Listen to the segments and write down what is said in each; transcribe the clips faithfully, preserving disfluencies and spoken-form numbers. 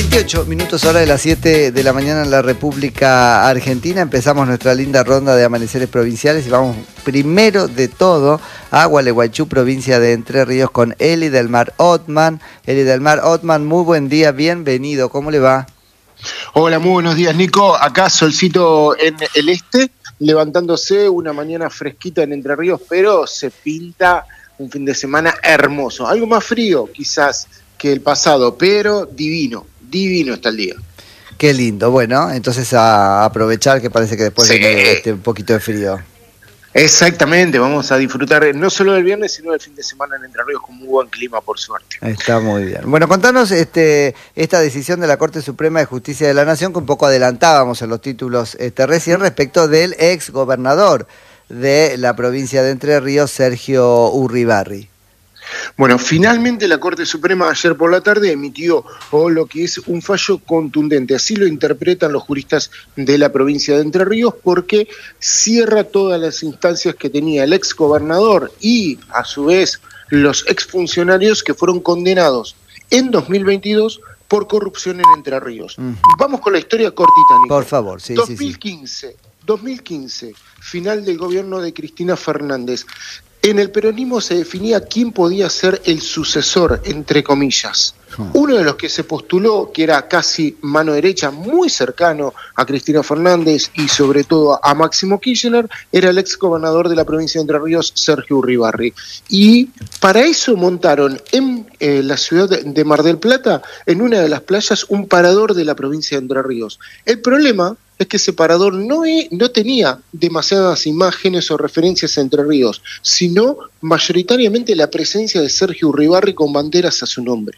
veintiocho minutos hora de las siete de la mañana en la República Argentina. Empezamos nuestra linda ronda de amaneceres provinciales y vamos primero de todo a Gualeguaychú, provincia de Entre Ríos, con Eli del Mar Othman. Eli del Mar Othman, muy buen día, bienvenido, ¿cómo le va? Hola, muy buenos días, Nico. Acá solcito en el este, levantándose una mañana fresquita en Entre Ríos, pero se pinta un fin de semana hermoso. Algo más frío, quizás, que el pasado, pero divino, divino está el día. Qué lindo, bueno, entonces a aprovechar que parece que después sí. viene este un poquito de frío. Exactamente, vamos a disfrutar no solo del viernes, sino del fin de semana en Entre Ríos con muy buen clima, por suerte. Está muy bien. Bueno, contanos este, esta decisión de la Corte Suprema de Justicia de la Nación, que un poco adelantábamos en los títulos este, recién, respecto del ex gobernador de la provincia de Entre Ríos, Sergio Urribarri. Bueno, finalmente la Corte Suprema ayer por la tarde emitió oh, lo que es un fallo contundente, así lo interpretan los juristas de la provincia de Entre Ríos, porque cierra todas las instancias que tenía el ex gobernador y a su vez los exfuncionarios que fueron condenados en dos mil veintidós por corrupción en Entre Ríos. Uh-huh. Vamos con la historia cortita, Nico. Por favor, sí, dos mil quince, sí, sí. dos mil quince, final del gobierno de Cristina Fernández. En el peronismo se definía quién podía ser el sucesor, entre comillas. Uno de los que se postuló, que era casi mano derecha, muy cercano a Cristina Fernández y sobre todo a Máximo Kirchner, era el ex gobernador de la provincia de Entre Ríos, Sergio Urribarri. Y para eso montaron en eh, la ciudad de Mar del Plata, en una de las playas, un parador de la provincia de Entre Ríos. El problema es que ese parador no, es, no tenía demasiadas imágenes o referencias a Entre Ríos, sino mayoritariamente la presencia de Sergio Urribarri con banderas a su nombre.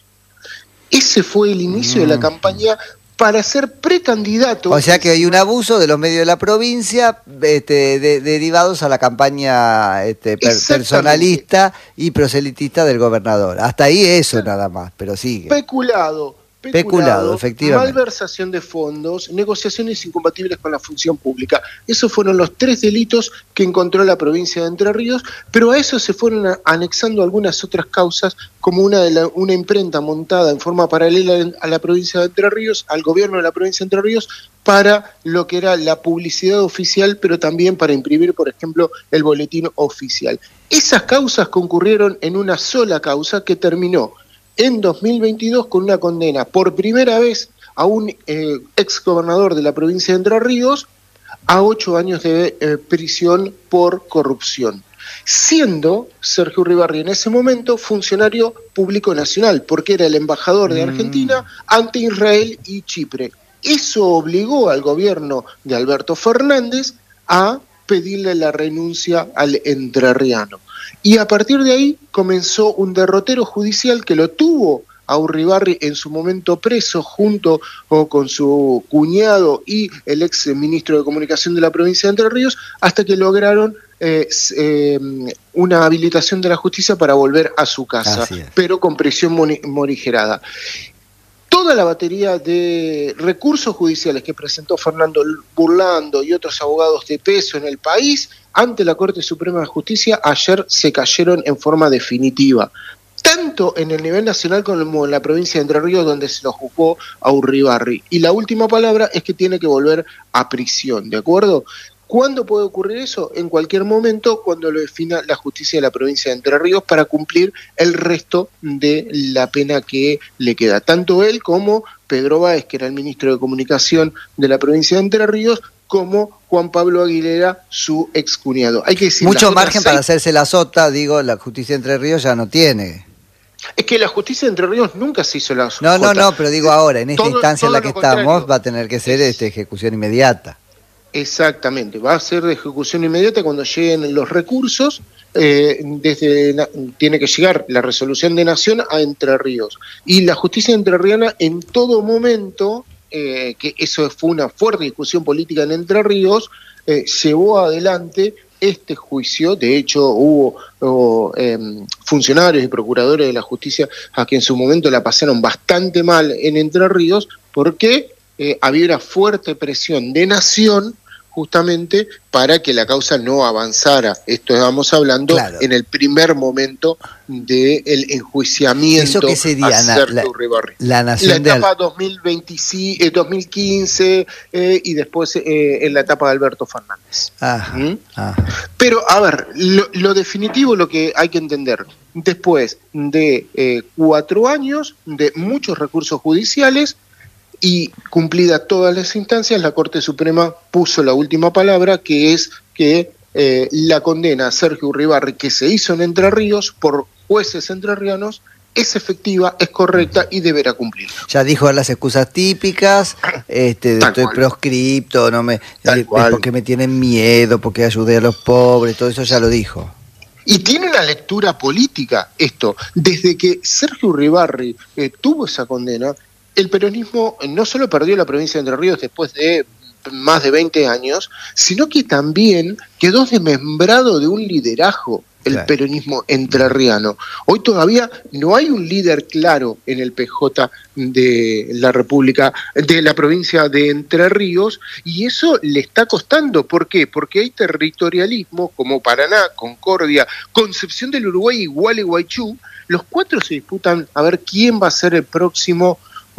Ese fue el inicio mm. de la campaña para ser precandidato. O sea que hay un abuso de los medios de la provincia este, de, derivados a la campaña este, per, personalista y proselitista del gobernador. Hasta ahí eso nada más, pero sigue. Peculado. Peculado, Peculado, efectivamente. Malversación de fondos, negociaciones incompatibles con la función pública. Esos fueron los tres delitos que encontró la provincia de Entre Ríos, pero a eso se fueron a, anexando algunas otras causas, como una, de la, una imprenta montada en forma paralela a la provincia de Entre Ríos, al gobierno de la provincia de Entre Ríos, para lo que era la publicidad oficial, pero también para imprimir, por ejemplo, el boletín oficial. Esas causas concurrieron en una sola causa que terminó en dos mil veintidós con una condena por primera vez a un eh, ex gobernador de la provincia de Entre Ríos a ocho años de eh, prisión por corrupción, siendo Sergio Urribarri en ese momento funcionario público nacional, porque era el embajador de Argentina mm. ante Israel y Chipre. Eso obligó al gobierno de Alberto Fernández a pedirle la renuncia al entrerriano. Y a partir de ahí comenzó un derrotero judicial que lo tuvo a Urribarri en su momento preso junto o con su cuñado y el ex ministro de Comunicación de la provincia de Entre Ríos, hasta que lograron eh, eh, una habilitación de la justicia para volver a su casa, pero con prisión morigerada. Toda la batería de recursos judiciales que presentó Fernando Burlando y otros abogados de peso en el país ante la Corte Suprema de Justicia ayer se cayeron en forma definitiva, tanto en el nivel nacional como en la provincia de Entre Ríos, donde se lo juzgó a Urribarri. Y la última palabra es que tiene que volver a prisión, ¿de acuerdo? ¿Cuándo puede ocurrir eso? En cualquier momento, cuando lo defina la justicia de la provincia de Entre Ríos para cumplir el resto de la pena que le queda. Tanto él como Pedro Báez, que era el ministro de Comunicación de la provincia de Entre Ríos, como Juan Pablo Aguilera, su excuñado. Hay que decir, mucho margen seis... para hacerse la sota, digo, la justicia de Entre Ríos ya no tiene. Es que la justicia de Entre Ríos nunca se hizo la No, no, no, pero digo ahora, en esta todo, instancia todo en la que estamos, contrario. Va a tener que ser este, ejecución inmediata. Exactamente, va a ser de ejecución inmediata cuando lleguen los recursos, eh, desde tiene que llegar la resolución de Nación a Entre Ríos. Y la justicia entrerriana en todo momento, eh, que eso fue una fuerte discusión política en Entre Ríos, eh, llevó adelante este juicio. De hecho hubo, hubo eh, funcionarios y procuradores de la justicia a que en su momento la pasaron bastante mal en Entre Ríos, porque eh, había una fuerte presión de Nación justamente para que la causa no avanzara. Esto estamos hablando claro. en el primer momento del enjuiciamiento ¿Eso qué sería, a Sergio la, Uribarri. La, nación la etapa de... dos mil veinte, eh, dos mil quince eh, y después eh, en la etapa de Alberto Fernández. Ajá, ¿Mm? ajá. Pero, a ver, lo, lo definitivo, lo que hay que entender, después de eh, cuatro años de muchos recursos judiciales, y cumplidas todas las instancias, la Corte Suprema puso la última palabra, que es que eh, la condena a Sergio Uribarri, que se hizo en Entre Ríos por jueces entrerrianos, es efectiva, es correcta y deberá cumplirla. Ya dijo las excusas típicas, este, de estoy cual. proscripto, no me, eh, porque me tienen miedo, porque ayudé a los pobres, todo eso ya lo dijo. Y tiene una lectura política esto. Desde que Sergio Uribarri eh, tuvo esa condena, el peronismo no solo perdió la provincia de Entre Ríos después de más de veinte años, sino que también quedó desmembrado de un liderazgo el claro. peronismo entrerriano. Hoy todavía no hay un líder claro en el P J de la República, de la provincia de Entre Ríos, y eso le está costando. ¿Por qué? Porque hay territorialismo como Paraná, Concordia, Concepción del Uruguay y Gualeguaychú. Los cuatro se disputan a ver quién va a ser el próximo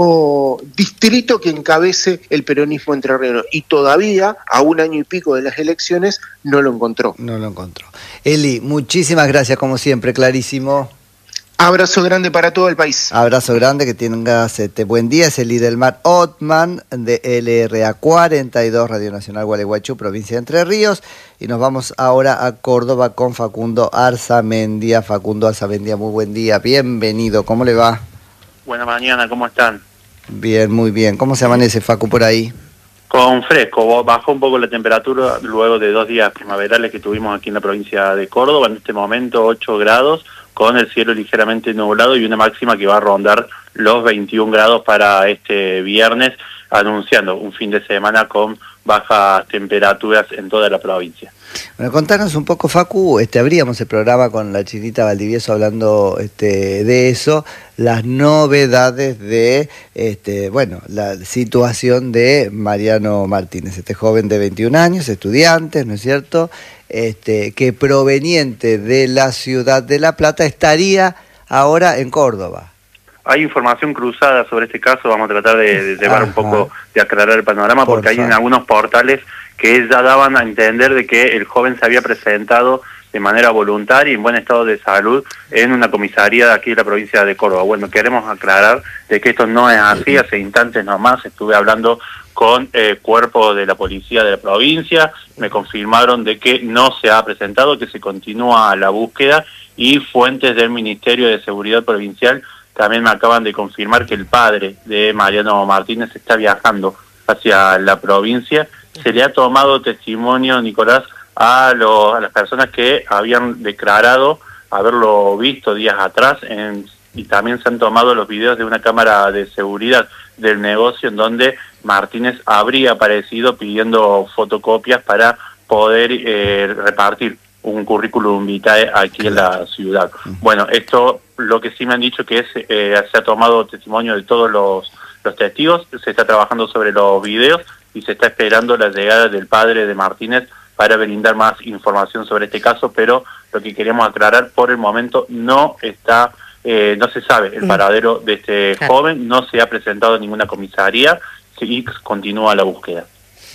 o distrito que encabece el peronismo entrerriano, y todavía, a un año y pico de las elecciones, no lo encontró. No lo encontró. Eli, muchísimas gracias, como siempre, clarísimo. Abrazo grande para todo el país. Abrazo grande, que tengas este buen día. Es Eli del Mar Othman, de L R A cuarenta y dos, Radio Nacional Gualeguaychú, provincia de Entre Ríos. Y nos vamos ahora a Córdoba con Facundo Arzamendia. Facundo Arzamendia, muy buen día, bienvenido, ¿cómo le va? Buena mañana, ¿cómo están? Bien, muy bien. ¿Cómo se amanece, Facu, por ahí? Con fresco, bajó un poco la temperatura luego de dos días primaverales que tuvimos aquí en la provincia de Córdoba. En este momento ocho grados, con el cielo ligeramente nublado y una máxima que va a rondar los veintiún grados para este viernes, anunciando un fin de semana con bajas temperaturas en toda la provincia. Bueno, contanos un poco, Facu, este, abríamos el programa con la Chinita Valdivieso hablando este, de eso, las novedades de, este, bueno, la situación de Mariano Martínez, este joven de veintiún años, estudiante, ¿no es cierto?, este, que proveniente de la ciudad de La Plata estaría ahora en Córdoba. Hay información cruzada sobre este caso, vamos a tratar de, de llevar Ajá. un poco, de aclarar el panorama, Por porque favor. hay en algunos portales que ya daban a entender de que el joven se había presentado de manera voluntaria y en buen estado de salud en una comisaría de aquí de la provincia de Córdoba. Bueno, queremos aclarar de que esto no es así. Hace instantes nomás estuve hablando con el eh, cuerpo de la policía de la provincia, me confirmaron de que no se ha presentado, que se continúa la búsqueda, y fuentes del Ministerio de Seguridad Provincial también me acaban de confirmar que el padre de Mariano Martínez está viajando hacia la provincia. Se le ha tomado testimonio, Nicolás, a, lo, a las personas que habían declarado haberlo visto días atrás, en, y también se han tomado los videos de una cámara de seguridad del negocio en donde Martínez habría aparecido pidiendo fotocopias para poder eh, repartir un currículum vitae aquí en la ciudad. Bueno, esto lo que sí me han dicho que es eh, se ha tomado testimonio de todos los, los testigos, se está trabajando sobre los videos y se está esperando la llegada del padre de Martínez para brindar más información sobre este caso, pero lo que queremos aclarar, por el momento no está, eh, no se sabe el paradero de este claro. joven, no se ha presentado en ninguna comisaría y continúa la búsqueda.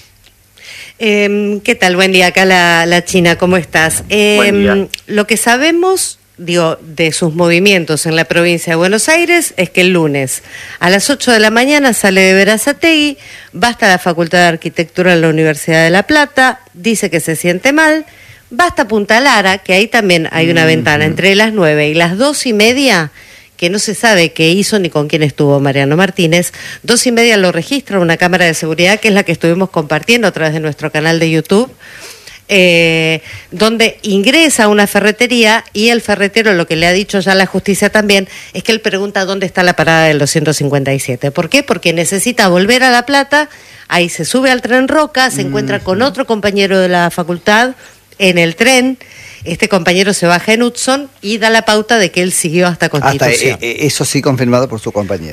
Eh, ¿Qué tal? Buen día, acá la, la China, ¿cómo estás? Eh, Buen día. Lo que sabemos, digo, de sus movimientos en la provincia de Buenos Aires es que el lunes a las ocho de la mañana sale de Berazategui, va hasta la Facultad de Arquitectura de la Universidad de La Plata, dice que se siente mal, va hasta Punta Lara, que ahí también hay una mm-hmm. ventana, entre las nueve y las dos y media, que no se sabe qué hizo ni con quién estuvo Mariano Martínez. Dos y media lo registra una cámara de seguridad, que es la que estuvimos compartiendo a través de nuestro canal de YouTube, eh, donde ingresa a una ferretería y el ferretero, lo que le ha dicho ya la justicia también, es que él pregunta dónde está la parada del doscientos cincuenta y siete. ¿Por qué? Porque necesita volver a La Plata, ahí se sube al tren Roca, se encuentra con otro compañero de la facultad en el tren. Este compañero se baja en Hudson y da la pauta de que él siguió hasta Constitución. Hasta, eh, eso sí confirmado por su compañero.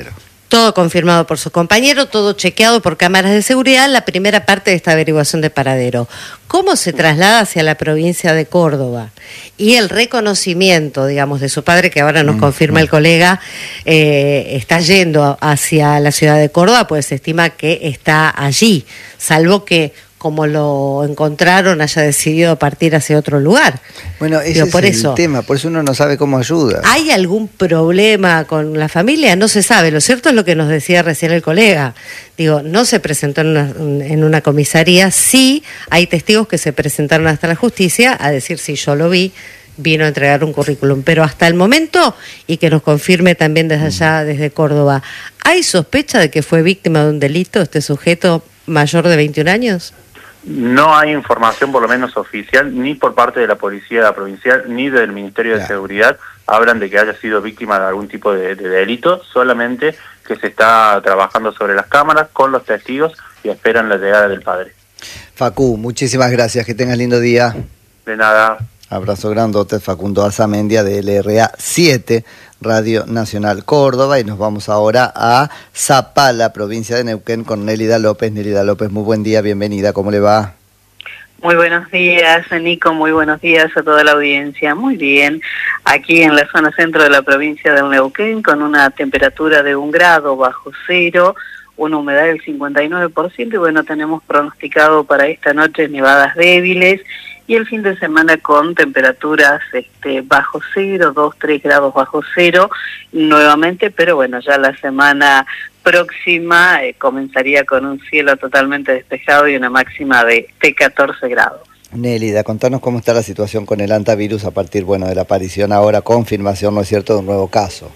todo confirmado por su compañero, todo chequeado por cámaras de seguridad, la primera parte de esta averiguación de paradero. ¿Cómo se traslada hacia la provincia de Córdoba? Y el reconocimiento, digamos, de su padre, que ahora nos confirma el colega, eh, está yendo hacia la ciudad de Córdoba, pues se estima que está allí, salvo que, como lo encontraron, haya decidido partir hacia otro lugar. Bueno, ese Digo, es por el eso, tema, por eso uno no sabe cómo ayuda. ¿hay algún problema con la familia? No se sabe. Lo cierto es lo que nos decía recién el colega. Digo, no se presentó en una, en una comisaría. Sí, hay testigos que se presentaron hasta la justicia a decir, sí, yo lo vi, vino a entregar un currículum. Pero hasta el momento, y que nos confirme también desde allá, desde Córdoba, ¿hay sospecha de que fue víctima de un delito este sujeto mayor de veintiún años? No hay información, por lo menos oficial, ni por parte de la Policía Provincial, ni del Ministerio de Ya. Seguridad, hablan de que haya sido víctima de algún tipo de, de delito, solamente que se está trabajando sobre las cámaras con los testigos y esperan la llegada del padre. Facu, muchísimas gracias, que tengas lindo día. De nada. Abrazo grandote, Facundo Arzamendia de L R A siete, Radio Nacional Córdoba, y nos vamos ahora a Zapala, provincia de Neuquén, con Nélida López. Nélida López, muy buen día, bienvenida, ¿cómo le va? Muy buenos días, Nico, muy buenos días a toda la audiencia. Muy bien, aquí en la zona centro de la provincia de Neuquén, con una temperatura de un grado bajo cero, una humedad del cincuenta y nueve por ciento, y bueno, tenemos pronosticado para esta noche nevadas débiles, y el fin de semana con temperaturas este, bajo cero, dos, tres grados bajo cero nuevamente, pero bueno, ya la semana próxima eh, comenzaría con un cielo totalmente despejado y una máxima de, de catorce grados. Nélida, contanos cómo está la situación con el hantavirus a partir, bueno, de la aparición ahora, confirmación, ¿no es cierto?, de un nuevo caso.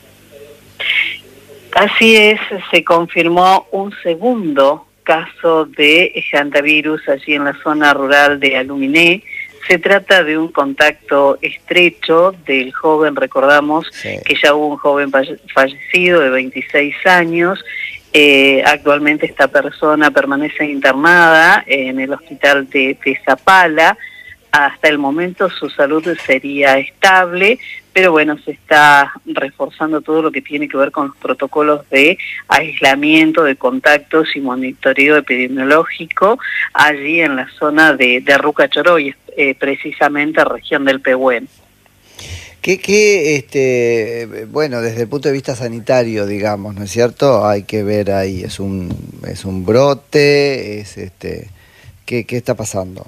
Así es, se confirmó un segundo caso de hantavirus allí en la zona rural de Aluminé. Se trata de un contacto estrecho del joven, recordamos sí. que ya hubo un joven fallecido de veintiséis años, eh, actualmente esta persona permanece internada en el hospital de, de Zapala. Hasta el momento su salud sería estable, pero bueno, se está reforzando todo lo que tiene que ver con los protocolos de aislamiento de contactos y monitoreo epidemiológico allí en la zona de, de Ruca Choroy, eh, precisamente región del Pehuen. ¿Qué, qué, este, bueno, desde el punto de vista sanitario, digamos, ¿no es cierto? Hay que ver ahí, es un, es un brote, es este, ¿qué, qué está pasando?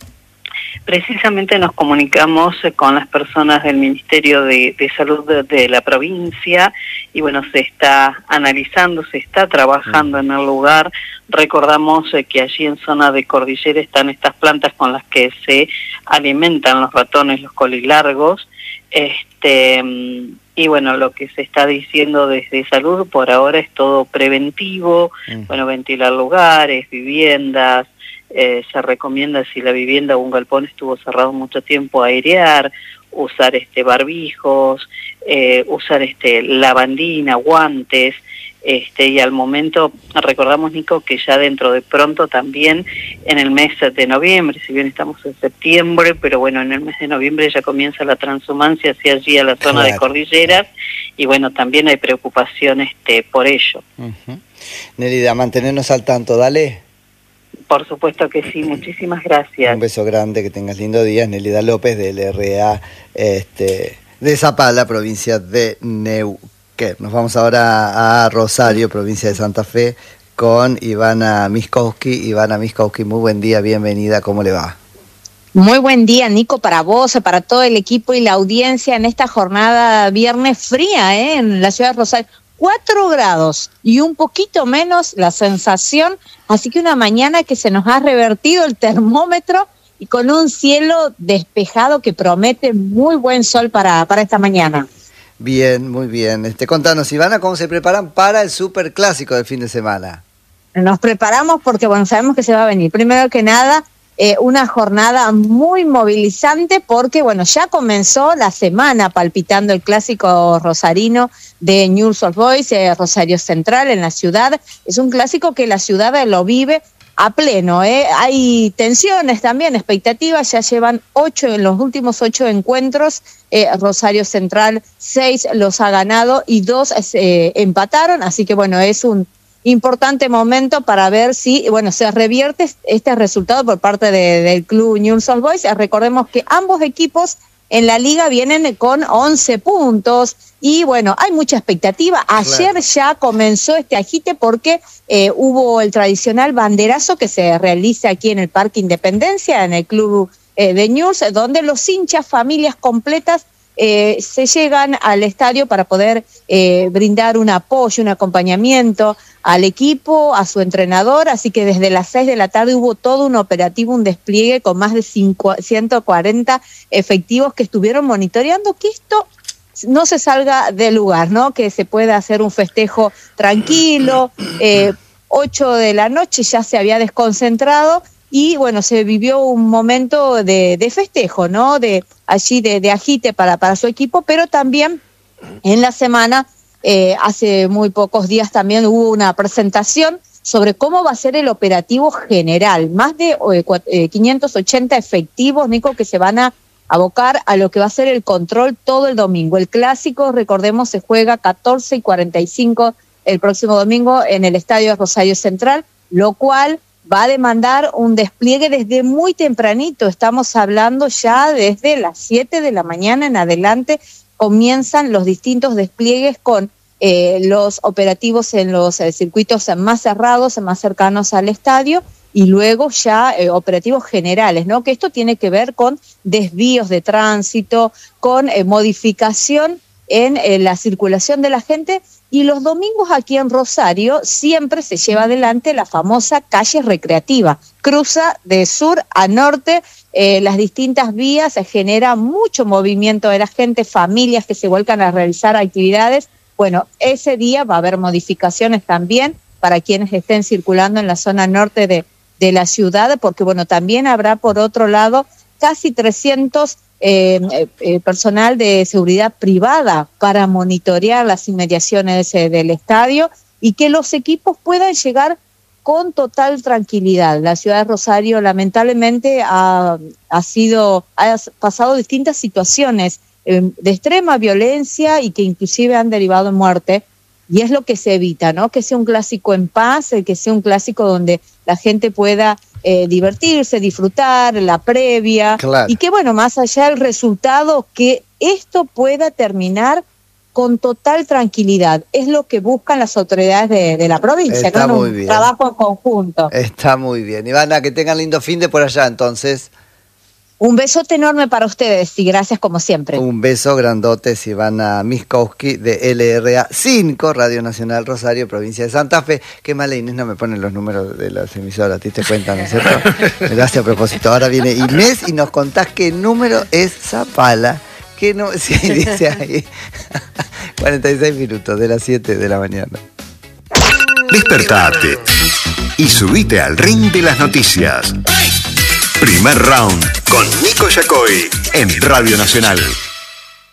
Precisamente nos comunicamos con las personas del Ministerio de, de Salud de, de la provincia y bueno, se está analizando, se está trabajando en el lugar. Recordamos eh, que allí en zona de cordillera están estas plantas con las que se alimentan los ratones, los colilargos. Este, y bueno, lo que se está diciendo desde salud por ahora es todo preventivo, uh-huh. bueno, ventilar lugares, viviendas. Eh, se recomienda, si la vivienda o un galpón estuvo cerrado mucho tiempo, airear, usar este barbijos, eh, usar este lavandina, guantes, este y al momento recordamos, Nico, que ya dentro de pronto también en el mes de noviembre, si bien estamos en septiembre, pero bueno, en el mes de noviembre ya comienza la transhumancia hacia allí a la zona claro. de cordilleras, y bueno, también hay preocupación este por ello. Uh-huh. Nélida, mantenernos al tanto, dale. Por supuesto que sí, muchísimas gracias. Un beso grande, que tengas lindo día. Nélida López de L R A este, de Zapala, provincia de Neuquén. Nos vamos ahora a Rosario, provincia de Santa Fe, con Ivana Miskowski. Ivana Miskowski, muy buen día, bienvenida, ¿cómo le va? Muy buen día, Nico, para vos, para todo el equipo y la audiencia en esta jornada viernes fría, ¿eh? En la ciudad de Rosario. Cuatro grados y un poquito menos la sensación, así que una mañana que se nos ha revertido el termómetro y con un cielo despejado que promete muy buen sol para, para esta mañana. Bien, muy bien. Este, contanos, Ivana, ¿cómo se preparan para el superclásico del fin de semana? Nos preparamos porque, bueno, sabemos que se va a venir. Primero que nada, eh, una jornada muy movilizante porque, bueno, ya comenzó la semana palpitando el clásico rosarino de Newell's Old Boys, eh, Rosario Central, en la ciudad. Es un clásico que la ciudad lo vive a pleno, ¿eh? Hay tensiones también, expectativas, ya llevan ocho, en los últimos ocho encuentros, eh, Rosario Central seis los ha ganado y dos eh, empataron, así que bueno, es un importante momento para ver si, bueno, se revierte este resultado por parte de, del club Newell's Old Boys. Recordemos que ambos equipos en la liga vienen con once puntos y bueno, hay mucha expectativa. Ayer claro. ya comenzó este agite porque eh, hubo el tradicional banderazo que se realiza aquí en el Parque Independencia, en el club eh, de Newell's, donde los hinchas, familias completas, eh, se llegan al estadio para poder eh, brindar un apoyo, un acompañamiento al equipo, a su entrenador, así que desde las seis de la tarde hubo todo un operativo, un despliegue con más de ciento cuarenta efectivos que estuvieron monitoreando que esto no se salga del lugar, ¿no? Que se pueda hacer un festejo tranquilo, eh, ocho de la noche ya se había desconcentrado y bueno, se vivió un momento de, de festejo, ¿no? De allí de, de agite para, para su equipo, pero también en la semana, eh, hace muy pocos días también hubo una presentación sobre cómo va a ser el operativo general. Más de eh, quinientos ochenta efectivos, Nico, que se van a abocar a lo que va a ser el control todo el domingo. El clásico, recordemos, se juega catorce y cuarenta y cinco el próximo domingo en el estadio de Rosario Central, lo cual va a demandar un despliegue desde muy tempranito. Estamos hablando ya desde las siete de la mañana en adelante, comienzan los distintos despliegues con eh, los operativos en los eh, circuitos más cerrados, más cercanos al estadio, y luego ya eh, operativos generales, ¿no? Que esto tiene que ver con desvíos de tránsito, con eh, modificación en eh, la circulación de la gente. Y los domingos aquí en Rosario siempre se lleva adelante la famosa calle recreativa. Cruza de sur a norte eh, las distintas vías, se genera mucho movimiento de la gente, familias que se vuelcan a realizar actividades. Bueno, ese día va a haber modificaciones también para quienes estén circulando en la zona norte de, de la ciudad, porque bueno, también habrá por otro lado casi trescientos Eh, eh, personal de seguridad privada para monitorear las inmediaciones eh, del estadio y que los equipos puedan llegar con total tranquilidad. La ciudad de Rosario lamentablemente ha, ha sido, ha pasado distintas situaciones eh, de extrema violencia y que inclusive han derivado en muerte, y es lo que se evita, ¿no? Que sea un clásico en paz, eh, que sea un clásico donde la gente pueda Eh, divertirse, disfrutar, la previa, claro. Y que bueno, más allá del resultado, que esto pueda terminar con total tranquilidad. Es lo que buscan las autoridades de, de la provincia, Está ¿no? muy Un bien. trabajo en conjunto. Está muy bien. Ivana, que tengan lindo fin de por allá, entonces. Un besote enorme para ustedes y gracias como siempre. Un beso grandote, Ivana Miskowski de L R A cinco, Radio Nacional Rosario, provincia de Santa Fe. Qué mala Inés no me ponen los números de las emisoras, ¿te diste cuenta, no es cierto? Gracias a propósito. Ahora viene Inés y nos contás qué número es Zapala. ¿Qué no? Sí, dice ahí. cuarenta y seis minutos de las siete de la mañana. Despertate y subite al ring de las noticias. Primer round con Nico Yacoy en Radio Nacional.